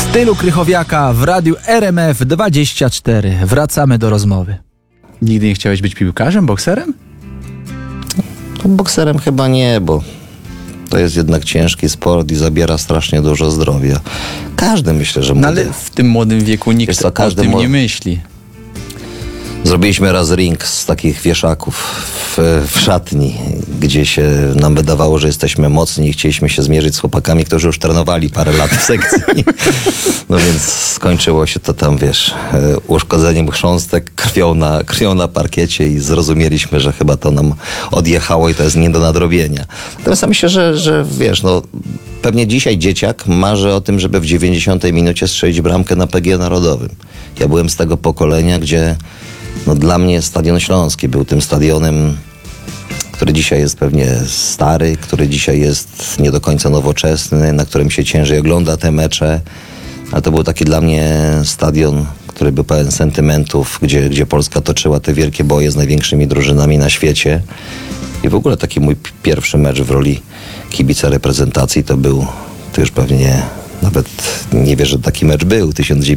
stylu Krychowiaka w radiu RMF24. Wracamy do rozmowy. Nigdy nie chciałeś być piłkarzem, bokserem? Bokserem chyba nie, bo to jest jednak ciężki sport i zabiera strasznie dużo zdrowia. Każdy, myślę, że No ale w tym młodym wieku nikt o tym nie myśli. Zrobiliśmy raz ring z takich wieszaków w szatni, gdzie się nam wydawało, że jesteśmy mocni i chcieliśmy się zmierzyć z chłopakami, którzy już trenowali parę lat w sekcji. No więc skończyło się to tam, uszkodzeniem chrząstek, krwią na parkiecie i zrozumieliśmy, że chyba to nam odjechało i to jest nie do nadrobienia. Natomiast ja myślę, że pewnie dzisiaj dzieciak marzy o tym, żeby w 90 minucie strzelić bramkę na PGE Narodowym. Ja byłem z tego pokolenia, gdzie dla mnie Stadion Śląski był tym stadionem, który dzisiaj jest pewnie stary, który dzisiaj jest nie do końca nowoczesny, na którym się ciężej ogląda te mecze. Ale to był taki dla mnie stadion, który był pełen sentymentów, gdzie Polska toczyła te wielkie boje z największymi drużynami na świecie. I w ogóle taki mój pierwszy mecz w roli kibica reprezentacji to już pewnie nawet nie wierzę, że taki mecz był.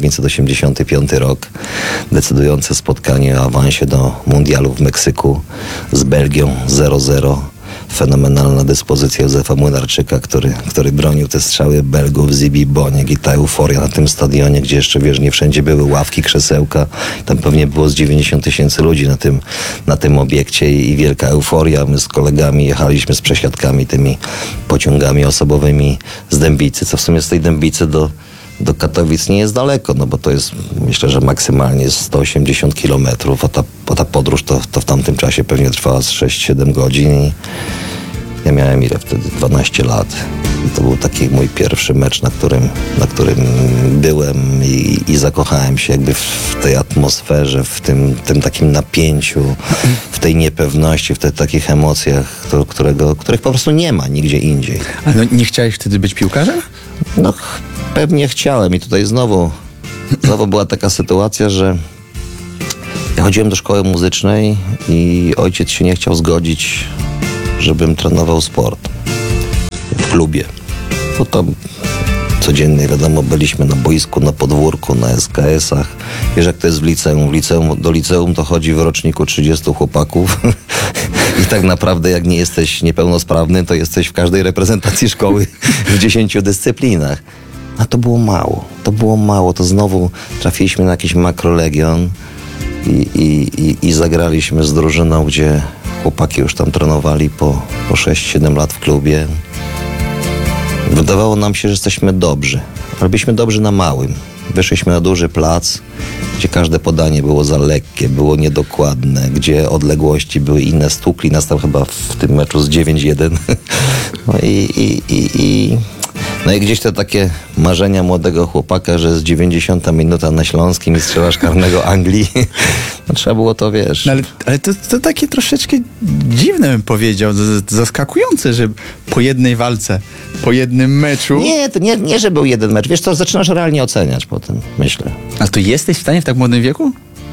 1985 rok. Decydujące spotkanie o awansie do mundialu w Meksyku z Belgią 0-0. Fenomenalna dyspozycja Józefa Młynarczyka, który bronił te strzały Belgów, Zibi, Boniek i ta euforia na tym stadionie, gdzie jeszcze, nie wszędzie były ławki, krzesełka. Tam pewnie było z 90 000 ludzi na tym obiekcie i wielka euforia. My z kolegami jechaliśmy z przesiadkami tymi pociągami osobowymi z Dębicy, co w sumie z tej Dębicy do Katowic nie jest daleko, bo to jest, myślę, że maksymalnie 180 kilometrów, a ta podróż to w tamtym czasie pewnie trwała z 6-7 godzin i ja miałem wtedy 12 lat. I to był taki mój pierwszy mecz, na którym byłem i zakochałem się jakby w tej atmosferze, w tym takim napięciu, w tej niepewności, w tych takich emocjach, których po prostu nie ma nigdzie indziej. Ale nie chciałeś wtedy być piłkarzem? Pewnie chciałem i tutaj znowu była taka sytuacja, że ja chodziłem do szkoły muzycznej i ojciec się nie chciał zgodzić, żebym trenował sport w klubie. Bo tam codziennie, byliśmy na boisku, na podwórku, na SKS-ach. Wiesz, jak to jest w liceum? Do liceum to chodzi w roczniku 30 chłopaków i tak naprawdę jak nie jesteś niepełnosprawny, to jesteś w każdej reprezentacji szkoły w 10 dyscyplinach. A to było mało. To znowu trafiliśmy na jakiś makrolegion i zagraliśmy z drużyną, gdzie chłopaki już tam trenowali po 6-7 lat w klubie. Wydawało nam się, że jesteśmy dobrzy, ale byliśmy dobrzy na małym. Wyszliśmy na duży plac, gdzie każde podanie było za lekkie, było niedokładne, gdzie odległości były inne. Stukli nas tam chyba w tym meczu z 9-1. No i gdzieś te takie marzenia młodego chłopaka, że z 90 minuta na Śląskim i strzelasz karnego Anglii, trzeba było to, No ale to takie troszeczkę dziwne, bym powiedział, zaskakujące, że po jednej walce, po jednym meczu... Nie, to nie, że był jeden mecz. Wiesz co, zaczynasz realnie oceniać potem, myślę. A to jesteś w stanie w tak młodym wieku?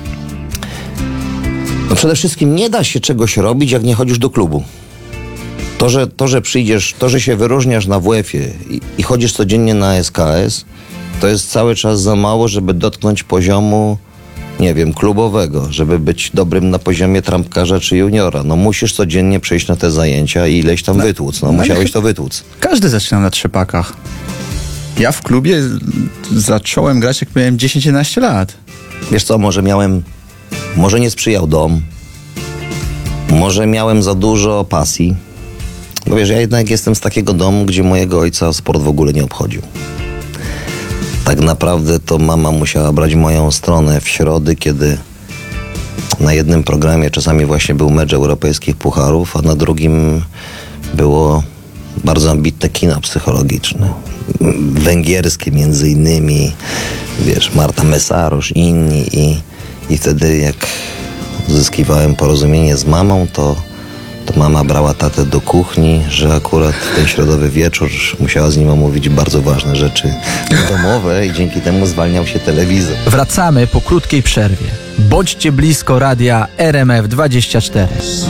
Przede wszystkim nie da się czegoś robić, jak nie chodzisz do klubu. To, że przyjdziesz, że się wyróżniasz na WF-ie i chodzisz codziennie na SKS, to jest cały czas za mało, żeby dotknąć poziomu, klubowego, żeby być dobrym na poziomie trampkarza czy juniora. Musisz codziennie przejść na te zajęcia i ileś tam wytłuc. Musiałeś to wytłuc. Każdy zaczynał na trzepakach. Ja w klubie zacząłem grać, jak miałem 10-11 lat. Wiesz co, może nie sprzyjał dom, może miałem za dużo pasji. Bo wiesz, ja jednak jestem z takiego domu, gdzie mojego ojca sport w ogóle nie obchodził. Tak naprawdę to mama musiała brać moją stronę w środy, kiedy na jednym programie czasami właśnie był mecz europejskich pucharów, a na drugim było bardzo ambitne kino psychologiczne. Węgierskie między innymi, Marta Mesarosz i inni. I wtedy jak uzyskiwałem porozumienie z mamą, to mama brała tatę do kuchni, że akurat ten środowy wieczór musiała z nim omówić bardzo ważne rzeczy domowe i dzięki temu zwalniał się telewizor. Wracamy po krótkiej przerwie. Bądźcie blisko radia RMF24.